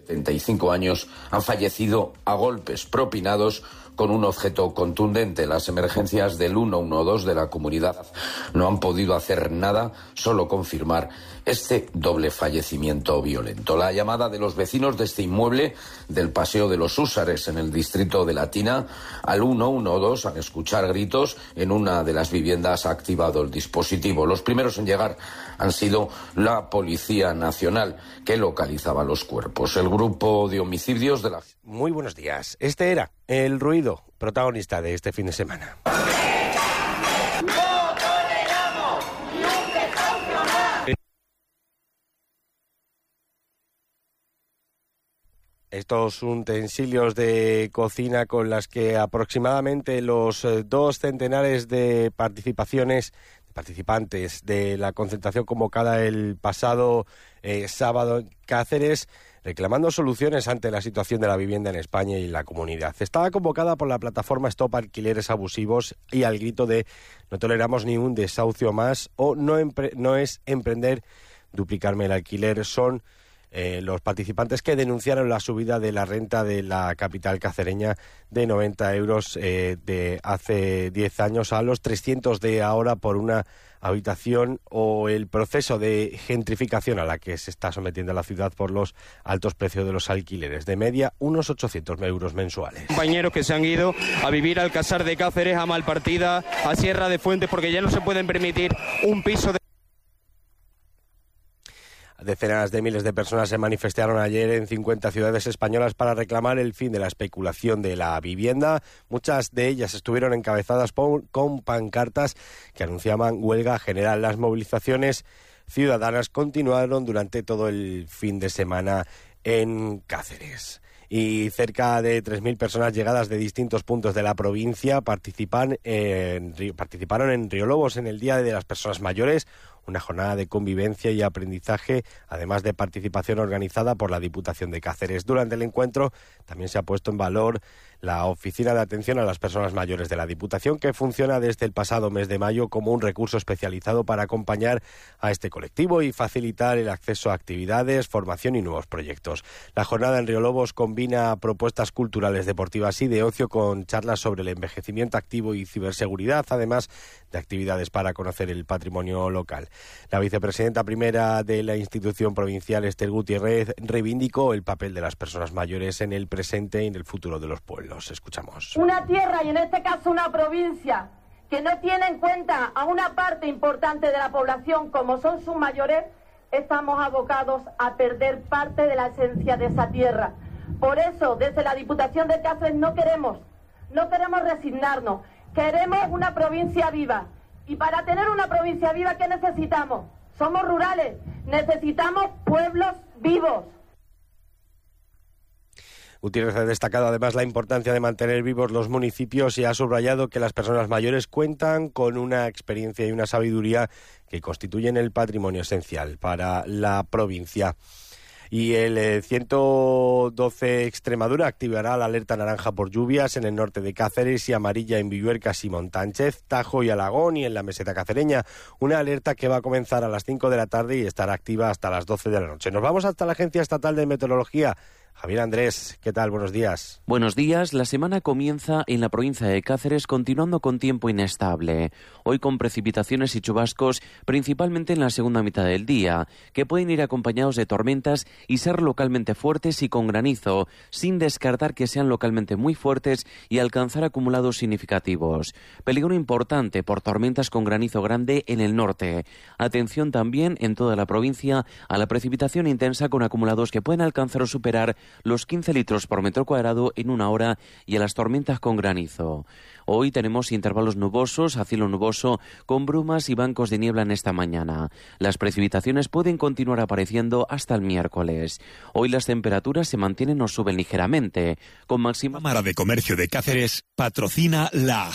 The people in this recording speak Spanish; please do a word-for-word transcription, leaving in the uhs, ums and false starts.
setenta y cinco años han fallecido a golpes propinados con un objeto contundente. Las emergencias del ciento doce de la comunidad no han podido hacer nada, solo confirmar este doble fallecimiento violento. La llamada de los vecinos de este inmueble del Paseo de los Húsares, en el distrito de Latina, al ciento doce, al escuchar gritos en una de las viviendas, ha activado el dispositivo. Los primeros en llegar han sido la Policía Nacional, que localizaba los cuerpos. El grupo de homicidios de la... Muy buenos días. Este era el ruido protagonista de este fin de semana. Estos utensilios de cocina con las que aproximadamente los dos centenares de participaciones, de participantes de la concentración convocada el pasado eh, sábado en Cáceres, reclamando soluciones ante la situación de la vivienda en España y la comunidad. Estaba convocada por la plataforma Stop Alquileres Abusivos y al grito de "no toleramos ni un desahucio más" o no, empre- no es emprender duplicarme el alquiler. Son Eh, los participantes que denunciaron la subida de la renta de la capital cacereña de noventa euros eh, de hace diez años a los trescientos de ahora por una habitación, o el proceso de gentrificación a la que se está sometiendo la ciudad por los altos precios de los alquileres, de media unos ochocientos euros mensuales. Compañeros que se han ido a vivir al Casar de Cáceres, a Malpartida, a Sierra de Fuentes, porque ya no se pueden permitir un piso de... Decenas de miles de personas se manifestaron ayer en cincuenta ciudades españolas para reclamar el fin de la especulación de la vivienda. Muchas de ellas estuvieron encabezadas por, con pancartas que anunciaban huelga general. Las movilizaciones ciudadanas continuaron durante todo el fin de semana en Cáceres. Y cerca de tres mil personas llegadas de distintos puntos de la provincia participan en, participaron en Riolobos en el Día de las Personas Mayores, una jornada de convivencia y aprendizaje, además de participación organizada por la Diputación de Cáceres. Durante el encuentro también se ha puesto en valor la Oficina de Atención a las Personas Mayores de la Diputación, que funciona desde el pasado mes de mayo como un recurso especializado para acompañar a este colectivo y facilitar el acceso a actividades, formación y nuevos proyectos. La jornada en Riolobos combina propuestas culturales, deportivas y de ocio con charlas sobre el envejecimiento activo y ciberseguridad, además de actividades para conocer el patrimonio local. La vicepresidenta primera de la institución provincial, Esther Gutiérrez, reivindicó el papel de las personas mayores en el presente y en el futuro de los pueblos. Escuchamos. Una tierra, y en este caso una provincia, que no tiene en cuenta a una parte importante de la población como son sus mayores, estamos abocados a perder parte de la esencia de esa tierra. Por eso, desde la Diputación de Cáceres no queremos, no queremos resignarnos, queremos una provincia viva. Y para tener una provincia viva, ¿qué necesitamos? Somos rurales, necesitamos pueblos vivos. Gutiérrez ha destacado además la importancia de mantener vivos los municipios y ha subrayado que las personas mayores cuentan con una experiencia y una sabiduría que constituyen el patrimonio esencial para la provincia. Y el eh, ciento doce Extremadura activará la alerta naranja por lluvias en el norte de Cáceres y amarilla en Villuercas y Montánchez, Tajo y Alagón y en la meseta cacereña. Una alerta que va a comenzar a las cinco de la tarde y estará activa hasta las doce de la noche. Nos vamos hasta la Agencia Estatal de Meteorología. Javier Andrés, ¿qué tal? Buenos días. Buenos días. La semana comienza en la provincia de Cáceres continuando con tiempo inestable. Hoy con precipitaciones y chubascos, principalmente en la segunda mitad del día, que pueden ir acompañados de tormentas y ser localmente fuertes y con granizo, sin descartar que sean localmente muy fuertes y alcanzar acumulados significativos. Peligro importante por tormentas con granizo grande en el norte. Atención también en toda la provincia a la precipitación intensa con acumulados que pueden alcanzar o superar los quince litros por metro cuadrado en una hora y a las tormentas con granizo. Hoy tenemos intervalos nubosos a cielo nuboso con brumas y bancos de niebla en esta mañana. Las precipitaciones pueden continuar apareciendo hasta el miércoles. Hoy las temperaturas se mantienen o suben ligeramente, con máxima... Cámara de Comercio de Cáceres patrocina la